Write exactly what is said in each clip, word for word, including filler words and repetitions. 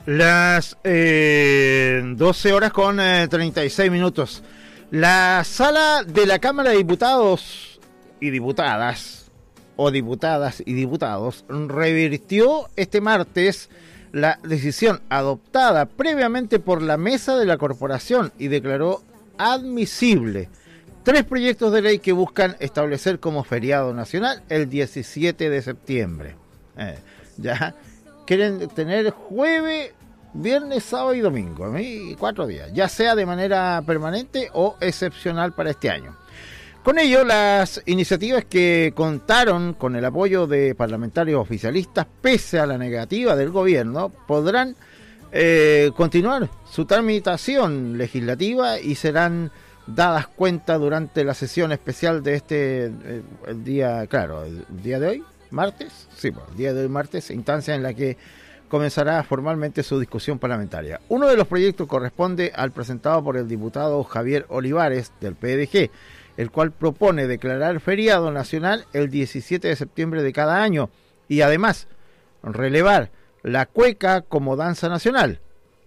Las eh, doce horas con eh, treinta y seis minutos. La sala de la Cámara de Diputados y Diputadas, o diputadas y diputados, revirtió este martes la decisión adoptada previamente por la mesa de la corporación y declaró admisible tres proyectos de ley que buscan establecer como feriado nacional el diecisiete de septiembre. Eh, ya quieren tener jueves, viernes, sábado y domingo, ¿sí? Cuatro días, ya sea de manera permanente o excepcional para este año. Con ello, las iniciativas que contaron con el apoyo de parlamentarios oficialistas, pese a la negativa del gobierno, podrán eh, continuar su tramitación legislativa y serán dadas cuenta durante la sesión especial de este eh, el día, claro, el día de hoy, martes, sí, pues, el día de hoy martes, instancia en la que comenzará formalmente su discusión parlamentaria. Uno de los proyectos corresponde al presentado por el diputado Javier Olivares del P D G, el cual propone declarar feriado nacional el diecisiete de septiembre de cada año y además relevar la cueca como danza nacional.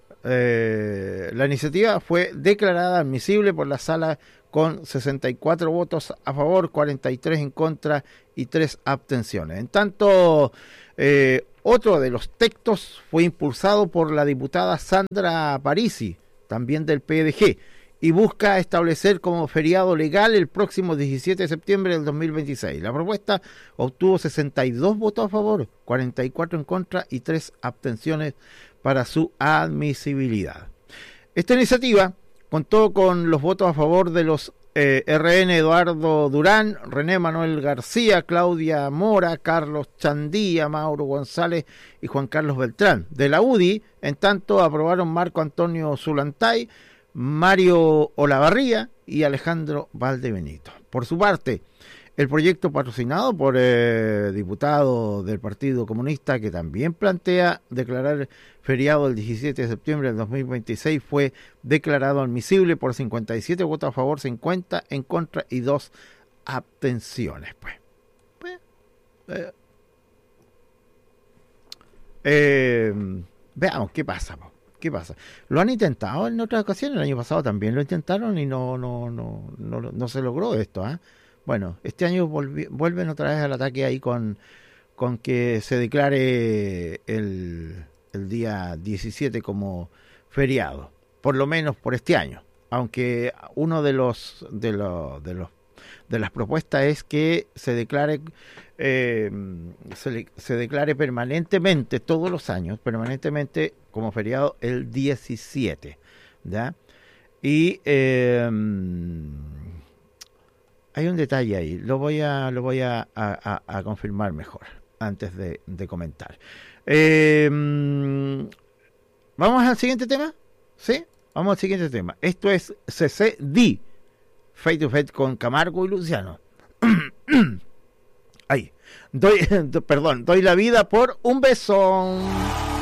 Eh, la iniciativa fue declarada admisible por la sala con sesenta y cuatro votos a favor, cuarenta y tres en contra y tres abstenciones. En tanto, eh, otro de los textos fue impulsado por la diputada Sandra Parisi, también del P D G, y busca establecer como feriado legal el próximo diecisiete de septiembre del dos mil veintiséis. La propuesta obtuvo sesenta y dos votos a favor, cuarenta y cuatro en contra y tres abstenciones para su admisibilidad. Esta iniciativa contó con los votos a favor de los eh, R N Eduardo Durán, René Manuel García, Claudia Mora, Carlos Chandía, Mauro González y Juan Carlos Beltrán. De la U D I, en tanto, aprobaron Marco Antonio Zulantay, Mario Olavarría y Alejandro Valdebenito. Por su parte, el proyecto patrocinado por eh, diputados del Partido Comunista, que también plantea declarar feriado el diecisiete de septiembre del dos mil veintiséis, fue declarado admisible por cincuenta y siete votos a favor, cincuenta en contra y dos abstenciones. Pues, pues eh, eh, veamos qué pasa, po. ¿Qué pasa? Lo han intentado en otras ocasiones, el año pasado también lo intentaron y no no no no, no se logró esto, ¿eh? Bueno, este año volvi, vuelven otra vez al ataque ahí con, con que se declare el, el día diecisiete como feriado, por lo menos por este año, aunque uno de los de los de los de las propuestas es que se declare eh, se, se declare permanentemente todos los años, permanentemente como feriado el diecisiete, ¿ya? Y eh, hay un detalle ahí, lo voy a lo voy a, a, a confirmar mejor antes de, de comentar. Eh, Vamos al siguiente tema, ¿sí? Vamos al siguiente tema. Esto es C C D, Face to Face con Camargo y Luciano. Ahí, doy, perdón, doy la vida por un beso.